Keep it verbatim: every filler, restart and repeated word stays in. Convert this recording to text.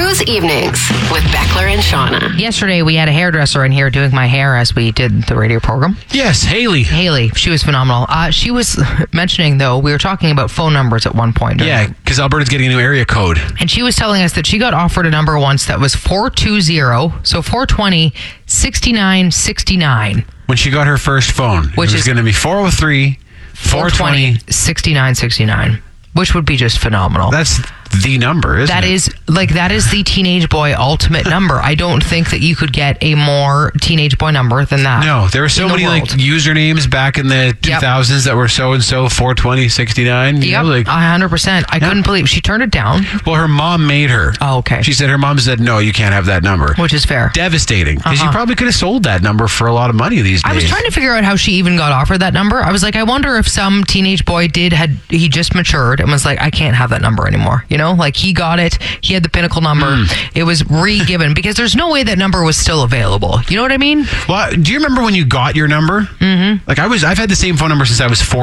Cruise Evenings with Beckler and Shauna. Yesterday, we had a hairdresser in here doing my hair as we did the radio program. Yes, Haley. Haley, she was phenomenal. Uh, she was mentioning, though, we were talking about phone numbers at one point. Yeah, because Alberta's getting a new area code. And she was telling us that she got offered a number once that was four two zero, so four twenty, sixty-nine sixty-nine. When she got her first phone, Which it was is going to be four oh three, four twenty. sixty-nine sixty-nine, which would be just phenomenal. That's the number, isn't That it? is, like, that is the teenage boy ultimate number. I don't think that you could get a more teenage boy number than that. No, there were so in the many like world. usernames back in the two thousands that were so and so four twenty sixty-nine. You Yep, know, like, one hundred percent. I Yeah. couldn't believe she turned it down. well, her mom made her. Oh, okay. She said her mom said, no, you can't have that number. Which is fair. Devastating. Because you Uh-huh. probably could have sold that number for a lot of money these days. I was trying to figure out how she even got offered that number. I was like, I wonder if some teenage boy did, had he just matured and was like, I can't have that number anymore. You know, like he got it. He had the pinnacle number. Mm. It was re-given because there's no way that number was still available. You know what I mean? Well, do you remember when you got your number? Mm-hmm. Like I was, I've had the same phone number since I was four.